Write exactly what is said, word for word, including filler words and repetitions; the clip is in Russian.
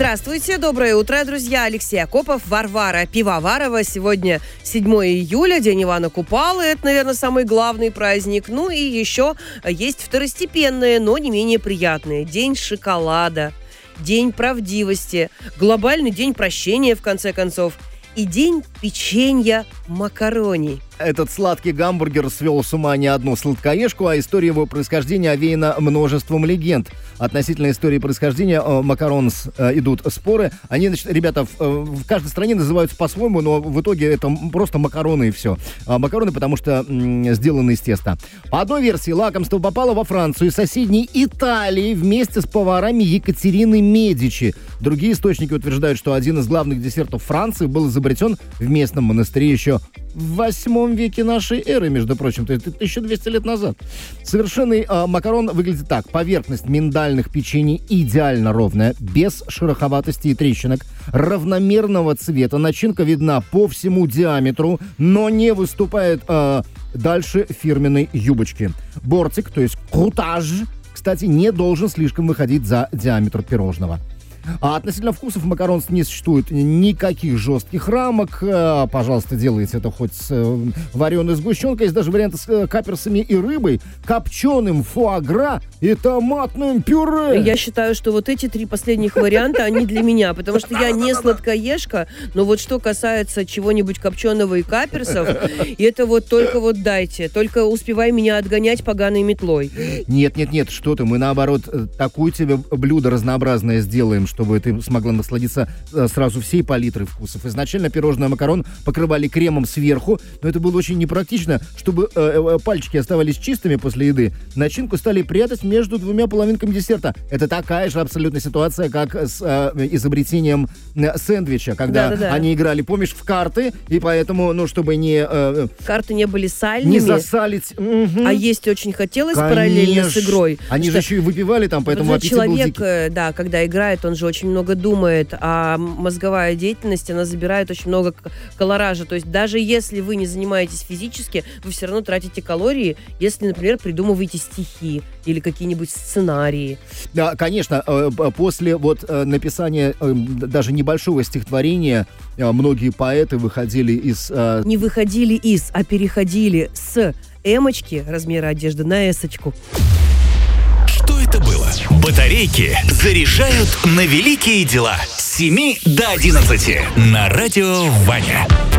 Здравствуйте, доброе утро, друзья. Алексей Акопов, Варвара Пивоварова. Сегодня седьмое июля, день Ивана Купалы. Это, наверное, самый главный праздник. Ну и еще есть второстепенные, но не менее приятные. День шоколада, день правдивости, глобальный день прощения, в конце концов, и день печенья макарони. Этот сладкий гамбургер свел с ума не одну сладкоежку, а история его происхождения овеяна множеством легенд. Относительно истории происхождения э, макаронс э, идут споры. Они, значит, ребята, в, э, в каждой стране называются по-своему, но в итоге это просто макароны и все. А макароны, потому что м- сделаны из теста. По одной версии, лакомство попало во Францию из соседней Италии вместе с поварами Екатерины Медичи. Другие источники утверждают, что один из главных десертов Франции был изобретен в местном монастыре еще в восьмом веке нашей эры, между прочим, то есть тысяча двести лет назад. Совершенный э, макарон выглядит так. Поверхность миндальных печений идеально ровная, без шероховатости и трещинок, равномерного цвета. Начинка видна по всему диаметру, но не выступает э, дальше фирменной юбочки. Бортик, то есть крутаж, кстати, не должен слишком выходить за диаметр пирожного. А относительно вкусов макарон не существует никаких жестких рамок. А, пожалуйста, делайте это хоть с э, вареной сгущенкой. Есть даже варианты с э, каперсами и рыбой, копченым фуагра и томатным пюре. Я считаю, что вот эти три последних варианта, они для меня, потому что я не сладкоежка, но вот что касается чего-нибудь копченого и каперсов, это вот только вот дайте, только успевай меня отгонять поганой метлой. Нет, нет, нет, что ты, мы наоборот такое тебе блюдо разнообразное сделаем, чтобы ты смогла насладиться сразу всей палитрой вкусов. Изначально пирожное макарон покрывали кремом сверху, но это было очень непрактично. Чтобы э, пальчики оставались чистыми после еды, начинку стали прятать между двумя половинками десерта. Это такая же абсолютно ситуация, как с э, изобретением сэндвича, когда Да-да-да. они играли, помнишь, в карты, и поэтому, ну, чтобы не... Э, Карты не были сальными. Не засалить. Угу. А есть очень хотелось. Конечно. Параллельно с игрой. Они что же еще и выпивали там, поэтому вот аппетит был человек, дикий. да, когда играет, он же очень много думает, а мозговая деятельность, она забирает очень много колоража. То есть даже если вы не занимаетесь физически, вы все равно тратите калории, если, например, придумываете стихи или какие-нибудь сценарии. Да, конечно, после вот написания даже небольшого стихотворения многие поэты выходили из... Не выходили из, а переходили с эмочки размера одежды на эсочку. Что это было? Батарейки заряжают на великие дела. С семи до одиннадцати на радио Ваня.